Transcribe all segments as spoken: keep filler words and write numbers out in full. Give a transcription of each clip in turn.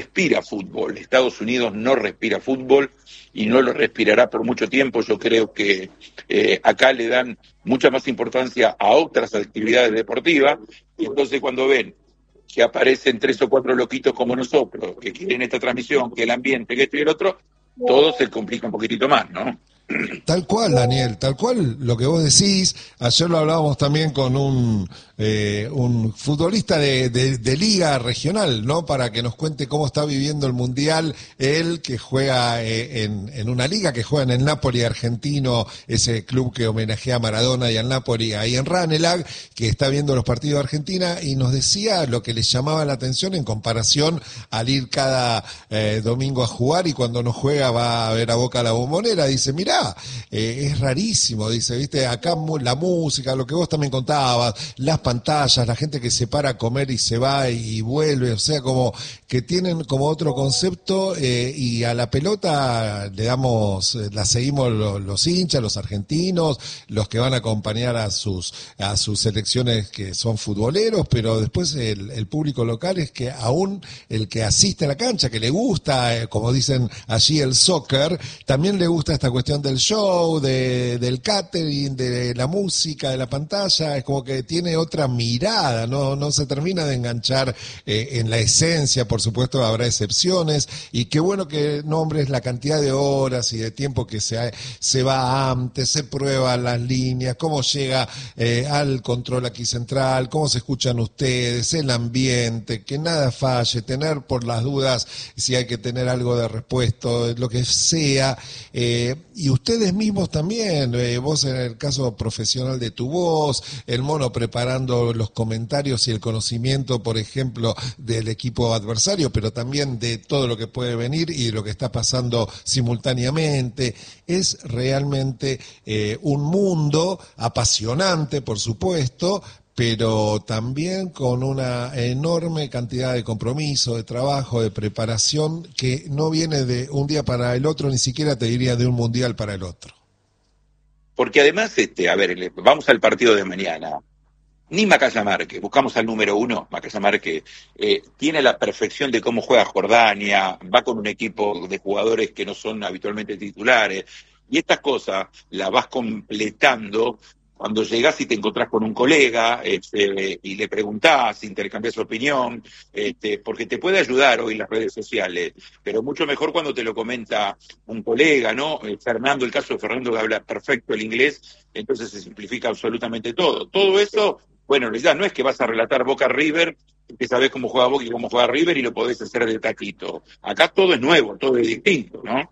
respira fútbol. Estados Unidos no respira fútbol y no lo respirará por mucho tiempo. Yo creo que eh, acá le dan mucha más importancia a otras actividades deportivas, y entonces cuando ven que aparecen tres o cuatro loquitos como nosotros, que quieren esta transmisión, que el ambiente, que esto y el otro, todo se complica un poquitito más, ¿no? Tal cual, Daniel, tal cual lo que vos decís. Ayer lo hablábamos también con un eh, un futbolista de, de, de liga regional, ¿no? Para que nos cuente cómo está viviendo el Mundial, él que juega eh, en, en una liga que juega en el Napoli argentino, ese club que homenajea a Maradona y al Napoli ahí en Ranelagh, que está viendo los partidos de Argentina, y nos decía lo que le llamaba la atención en comparación al ir cada eh, domingo a jugar, y cuando no juega va a ver a Boca la Bombonera. Dice, mirá, eh, es rarísimo, dice, viste, acá la música, lo que vos también contabas, las pantallas, la gente que se para a comer y se va y vuelve, o sea, como que tienen como otro concepto, eh, y a la pelota le damos, la seguimos los, los hinchas, los argentinos, los que van a acompañar a sus a sus selecciones que son futboleros, pero después el, el público local es que aún el que asiste a la cancha, que le gusta, eh, como dicen allí, el soccer, también le gusta esta cuestión del show, de, del catering, de la música, de la pantalla. Es como que tiene otra mirada, no, no se termina de enganchar eh, en la esencia. Por supuesto habrá excepciones, y qué bueno que nombres la cantidad de horas y de tiempo que se, se va antes, se prueban las líneas, cómo llega eh, al control aquí central, cómo se escuchan ustedes, el ambiente, que nada falle, tener por las dudas si hay que tener algo de repuesto, lo que sea, eh, y ustedes mismos también, eh, vos en el caso profesional de Tu Voz, el Mono preparando los comentarios y el conocimiento, por ejemplo, del equipo adversario, pero también de todo lo que puede venir y de lo que está pasando simultáneamente. Es realmente eh, un mundo apasionante, por supuesto, pero también con una enorme cantidad de compromiso, de trabajo, de preparación, que no viene de un día para el otro, ni siquiera te diría de un mundial para el otro. Porque además, este, a ver, vamos al partido de mañana. Ni Macaya Márquez, buscamos al número uno, Macaya Márquez, eh, tiene la perfección de cómo juega Jordania, va con un equipo de jugadores que no son habitualmente titulares, y estas cosas las vas completando cuando llegás y te encontrás con un colega, este, y le preguntás, intercambiás su opinión, este, porque te puede ayudar hoy las redes sociales, pero mucho mejor cuando te lo comenta un colega, ¿no? Eh, Fernando, el caso de Fernando, que habla perfecto el inglés, entonces se simplifica absolutamente todo. Todo eso, bueno, en realidad no es que vas a relatar Boca River, que sabés cómo juega Boca y cómo juega River y lo podés hacer de taquito. Acá todo es nuevo, todo es distinto, ¿no?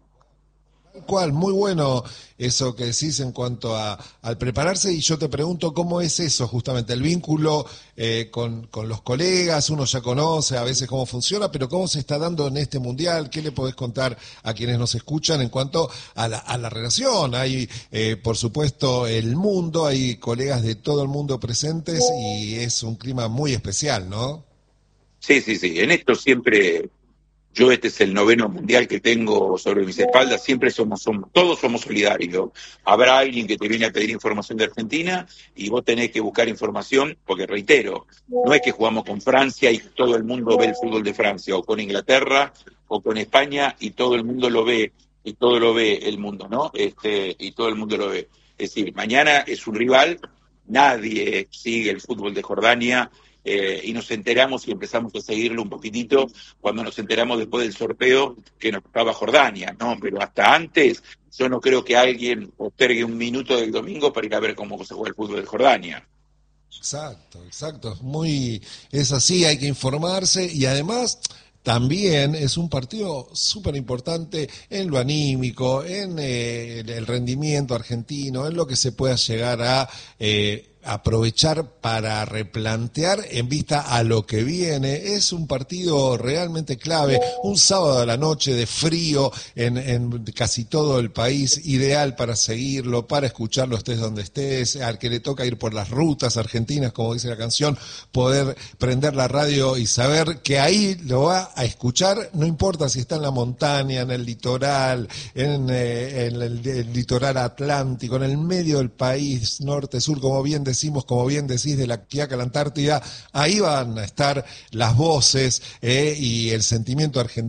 Cual, muy bueno eso que decís en cuanto a al prepararse, y yo te pregunto cómo es eso justamente, el vínculo eh, con, con los colegas. Uno ya conoce a veces cómo funciona, pero cómo se está dando en este mundial. ¿Qué le podés contar a quienes nos escuchan en cuanto a la, a la relación? Hay, eh, por supuesto, el mundo, hay colegas de todo el mundo presentes y es un clima muy especial, ¿no? Sí, sí, sí, en esto siempre... Yo este es el noveno mundial que tengo sobre mis espaldas, siempre somos, somos, todos somos solidarios. Habrá alguien que te viene a pedir información de Argentina y vos tenés que buscar información, porque reitero, no es que jugamos con Francia y todo el mundo ve el fútbol de Francia, o con Inglaterra, o con España y todo el mundo lo ve, y todo lo ve el mundo, ¿no? Este, y todo el mundo lo ve. Es decir, mañana es un rival, nadie sigue el fútbol de Jordania, Eh, y nos enteramos y empezamos a seguirlo un poquitito cuando nos enteramos después del sorteo que nos tocaba Jordania, ¿no? Pero hasta antes yo no creo que alguien postergue un minuto del domingo para ir a ver cómo se juega el fútbol de Jordania. Exacto, exacto, muy, es así, hay que informarse, y además también es un partido súper importante en lo anímico, en eh, el rendimiento argentino, en lo que se pueda llegar a eh, aprovechar para replantear en vista a lo que viene. Es un partido realmente clave, un sábado a la noche de frío en, en casi todo el país, ideal para seguirlo, para escucharlo estés donde estés, al que le toca ir por las rutas argentinas, como dice la canción, poder prender la radio y saber que ahí lo va a escuchar, no importa si está en la montaña, en el litoral, en, eh, en el, el litoral atlántico, en el medio del país, norte, sur, como bien decimos, como bien decís, de la Quiaca a la Antártida, ahí van a estar las voces eh, y el sentimiento argentino